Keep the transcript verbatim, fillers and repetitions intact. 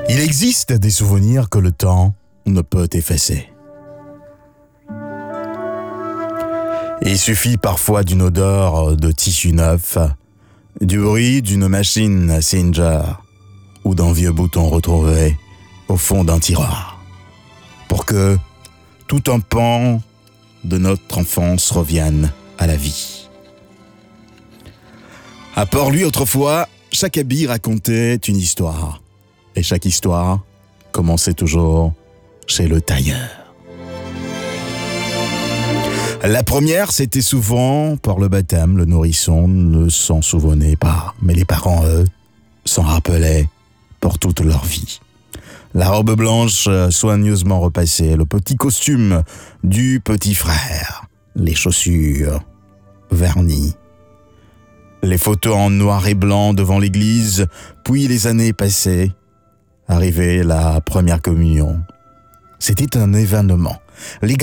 Il existe des souvenirs que le temps ne peut effacer. Il suffit parfois d'une odeur de tissu neuf, du bruit d'une machine Singer ou d'un vieux bouton retrouvé au fond d'un tiroir pour que tout un pan de notre enfance revienne à la vie. À Port-Louis, autrefois, chaque habit racontait une histoire. Et chaque histoire commençait toujours chez le tailleur. La première, c'était souvent pour le baptême. Le nourrisson ne s'en souvenait pas, mais les parents, eux, s'en rappelaient pour toute leur vie. La robe blanche soigneusement repassée, le petit costume du petit frère, les chaussures vernies, les photos en noir et blanc devant l'église, puis les années passées, arrivait la première communion. C'était un événement. Les